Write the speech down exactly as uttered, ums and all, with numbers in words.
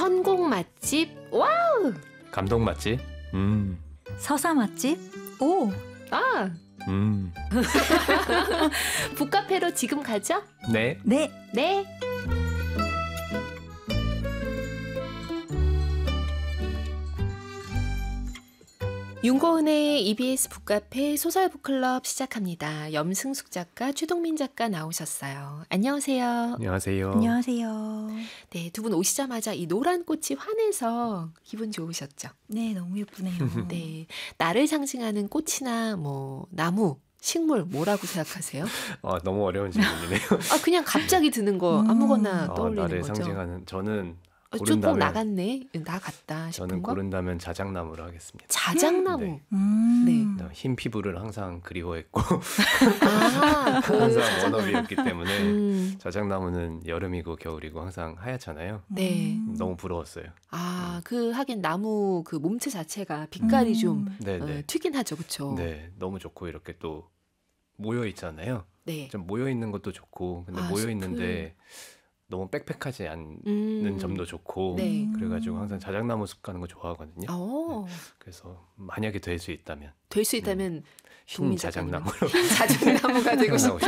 천국 맛집. 와우. 감동 맛집. 음. 서사 맛집. 오. 아. 음. 북카페로 지금 가죠? 네. 네. 네. 윤고은의 이비에스 북카페 소설북클럽 시작합니다. 염승숙 작가, 최동민 작가 나오셨어요. 안녕하세요. 안녕하세요. 안녕하세요. 네, 두 분 오시자마자 이 노란 꽃이 환해서 기분 좋으셨죠? 네, 너무 예쁘네요. 네, 나를 상징하는 꽃이나 뭐 나무, 식물 뭐라고 생각하세요? 아, 너무 어려운 질문이네요. 아, 그냥 갑자기 드는 거 아무거나 어, 떠올리는 나를 거죠. 상징하는 저는 어, 고른다면 조금 나갔네, 나갔다 싶은 저는 거. 고른다면 자작나무로 하겠습니다. 자작나무. 네. 음. 네. 흰 피부를 항상 그리워했고 아, 그 항상 자작나무. 워너비였기 때문에 음, 자작나무는 여름이고 겨울이고 항상 하얗잖아요. 네. 음. 너무 부러웠어요. 아, 그 하긴 나무 그 몸체 자체가 빛깔이 음. 좀 네, 어, 네. 튀긴 하죠, 그렇죠? 네, 너무 좋고 이렇게 또 모여 있잖아요. 네. 좀 모여 있는 것도 좋고, 근데 아, 모여 숲을. 있는데 너무 빽빽하지 않는 음. 점도 좋고, 네. 그래가지고 항상 자작나무 숲 가는 거 좋아하거든요. 어, 그래서 만약에 될 수 있다면 될 수 있다면 흰 동민 작가님은 자작나무로 자작나무가 되고 태어나고 싶다.